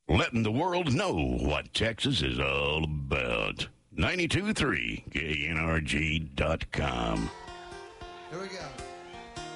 Letting the world know what Texas is all about. 92.3 KNRG.com. Here we go.